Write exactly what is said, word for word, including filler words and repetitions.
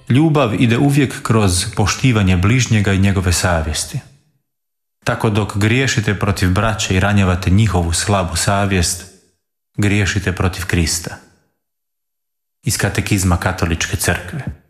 ljubav ide uvijek kroz poštivanje bližnjega i njegove savjesti. Tako dok griješite protiv braće i ranjavate njihovu slabu savjest, griješite protiv Krista. Iz Katekizma Katoličke crkve.